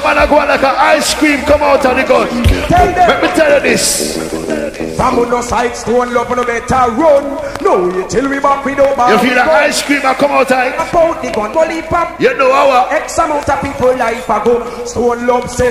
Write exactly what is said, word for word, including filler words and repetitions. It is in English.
man are going like an ice cream come out of the gun. Let me tell you this. From on no side, stone love no better run. No, you till we back with over. You feel the ice cream a come out of it? About the gun, pop. You know how X amount of people life ago. Stone love say